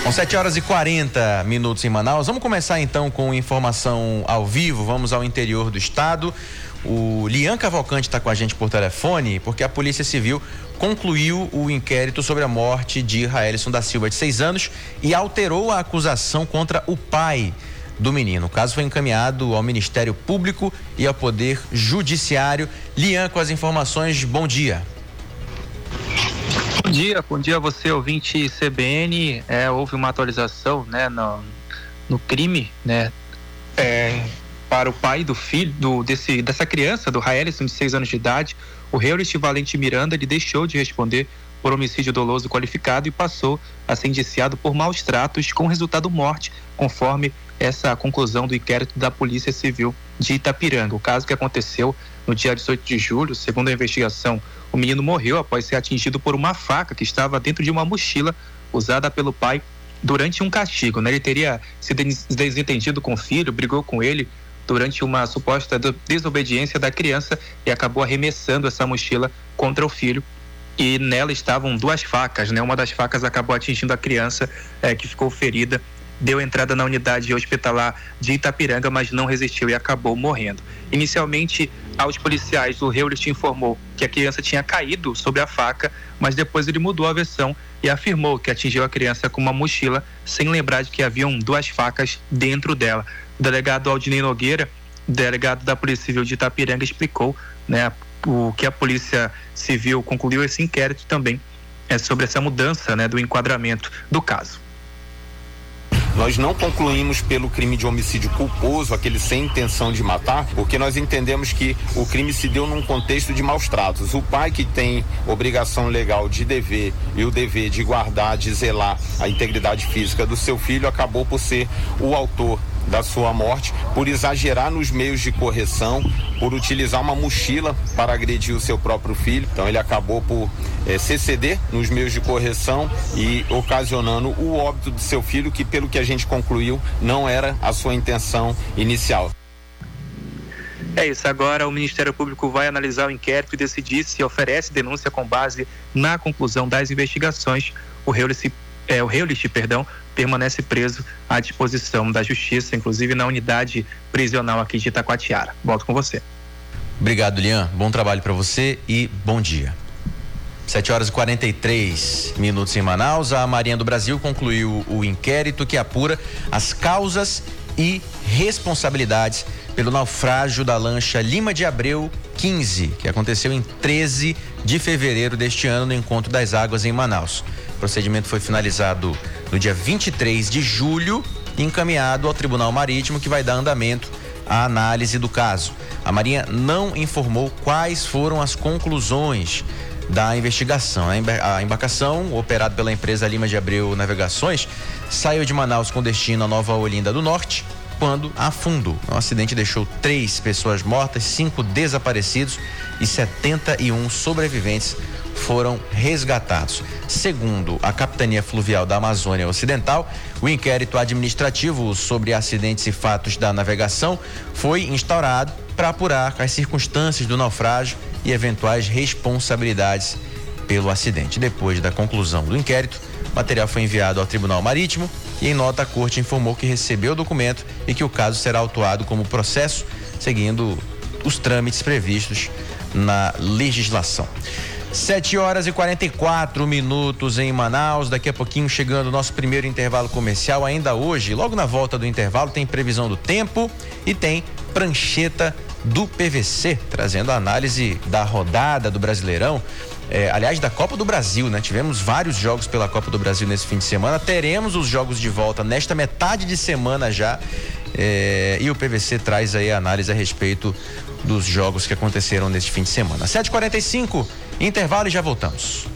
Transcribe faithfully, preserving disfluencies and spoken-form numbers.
São sete horas e quarenta minutos em Manaus. Vamos começar então com informação ao vivo. Vamos ao interior do estado. O Lian Cavalcante está com a gente por telefone porque a Polícia Civil concluiu o inquérito sobre a morte de Raelison da Silva, de seis anos, e alterou a acusação contra o pai do menino. O caso foi encaminhado ao Ministério Público e ao Poder Judiciário. Lian, com as informações, bom dia. Bom dia, bom dia a você, ouvinte C B N. É, houve uma atualização, né, no, no crime, né, é, para o pai do filho, do, desse, dessa criança, do Raelison, de seis anos de idade. O Heurist Valente Miranda, ele deixou de responder por homicídio doloso qualificado e passou a ser indiciado por maus tratos com resultado morte, conforme essa conclusão do inquérito da Polícia Civil de Itapiranga. O caso que aconteceu no dia dezoito de julho, segundo a investigação, o menino morreu após ser atingido por uma faca que estava dentro de uma mochila usada pelo pai durante um castigo, né? Ele teria se desentendido com o filho, brigou com ele durante uma suposta desobediência da criança e acabou arremessando essa mochila contra o filho. E nela estavam duas facas, né? Uma das facas acabou atingindo a criança, é, que ficou ferida, deu entrada na unidade hospitalar de Itapiranga, mas não resistiu e acabou morrendo. Inicialmente, aos policiais, o Heurist informou que a criança tinha caído sobre a faca, mas depois ele mudou a versão e afirmou que atingiu a criança com uma mochila, sem lembrar de que haviam duas facas dentro dela. O delegado Aldinei Nogueira, delegado da Polícia Civil de Itapiranga, explicou, né, o que a Polícia Civil concluiu esse inquérito também é sobre essa mudança, né, do enquadramento do caso. Nós não concluímos pelo crime de homicídio culposo, aquele sem intenção de matar, porque nós entendemos que o crime se deu num contexto de maus tratos. O pai, que tem obrigação legal de dever e o dever de guardar, de zelar a integridade física do seu filho, acabou por ser o autor da sua morte, por exagerar nos meios de correção, por utilizar uma mochila para agredir o seu próprio filho. Então ele acabou por eh, se exceder nos meios de correção e ocasionando o óbito do seu filho, que, pelo que a gente concluiu, não era a sua intenção inicial. É isso, agora o Ministério Público vai analisar o inquérito e decidir se oferece denúncia com base na conclusão das investigações. O Heurist, é, o Heurist, perdão, permanece preso à disposição da Justiça, inclusive na unidade prisional aqui de Itacoatiara. Volto com você. Obrigado, Lian. Bom trabalho para você e bom dia. sete horas e quarenta e três minutos em Manaus. A Marinha do Brasil concluiu o inquérito que apura as causas e responsabilidades pelo naufrágio da lancha Lima de Abreu quinze, que aconteceu em treze de fevereiro deste ano no Encontro das Águas em Manaus. O procedimento foi finalizado no dia vinte e três de julho e encaminhado ao Tribunal Marítimo, que vai dar andamento à análise do caso. A Marinha não informou quais foram as conclusões da investigação. A embarcação, operada pela empresa Lima de Abreu Navegações, saiu de Manaus com destino a Nova Olinda do Norte quando afundou. O acidente deixou três pessoas mortas, cinco desaparecidos e setenta e um sobreviventes foram resgatados. Segundo a Capitania Fluvial da Amazônia Ocidental, o inquérito administrativo sobre acidentes e fatos da navegação foi instaurado para apurar as circunstâncias do naufrágio e eventuais responsabilidades pelo acidente. Depois da conclusão do inquérito, o material foi enviado ao Tribunal Marítimo e, em nota, a Corte informou que recebeu o documento e que o caso será autuado como processo, seguindo os trâmites previstos na legislação. sete horas e quarenta e quatro minutos em Manaus. Daqui a pouquinho chegando o nosso primeiro intervalo comercial. Ainda hoje, logo na volta do intervalo, tem previsão do tempo e tem prancheta do P V C, trazendo a análise da rodada do Brasileirão. É, aliás, da Copa do Brasil, né? Tivemos vários jogos pela Copa do Brasil nesse fim de semana. Teremos os jogos de volta nesta metade de semana já. É, e o P V C traz aí a análise a respeito dos jogos que aconteceram neste fim de semana. sete e quarenta e cinco, intervalo e já voltamos.